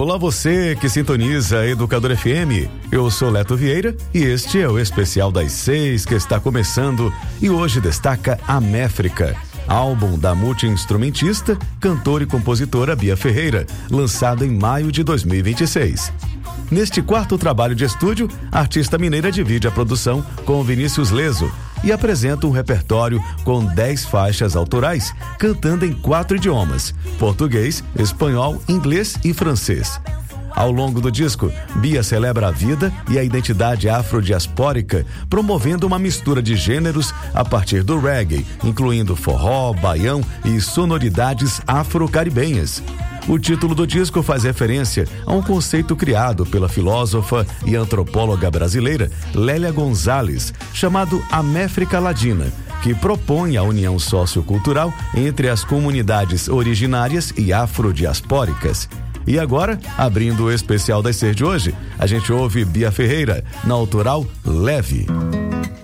Olá você que sintoniza a Educador FM, eu sou Leto Vieira e este é o especial das 6 que está começando e hoje destaca A Méfrica, álbum da multi-instrumentista, cantora e compositora Bia Ferreira, lançado em maio de 2026. Neste quarto trabalho de estúdio, a artista mineira divide a produção com Vinícius Leso e apresenta um repertório com 10 faixas autorais, cantando em 4 idiomas: português, espanhol, inglês e francês. Ao longo do disco, Bia celebra a vida e a identidade afrodiaspórica, promovendo uma mistura de gêneros a partir do reggae, incluindo forró, baião e sonoridades afro-caribenhas. O título do disco faz referência a um conceito criado pela filósofa e antropóloga brasileira Lélia Gonzalez, chamado A Méfrica Ladina, que propõe a união sociocultural entre as comunidades originárias e afrodiaspóricas. E agora, abrindo o especial das 6 de hoje, a gente ouve Bia Ferreira, na autoral Leve.